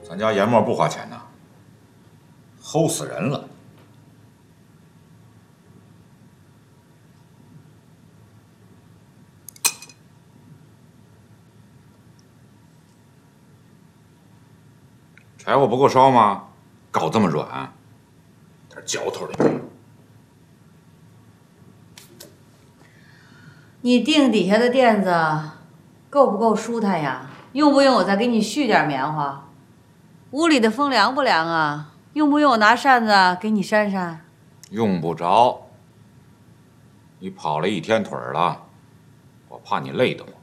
咱家研磨不花钱呐，齁死人了。柴火不够烧吗？搞这么软，点嚼头都没有。 你腚底下的垫子够不够舒坦呀？用不用我再给你续点棉花？屋里的风凉不凉啊？用不用我拿扇子给你扇扇？ 用不着。你跑了一天腿了，我怕你累得慌。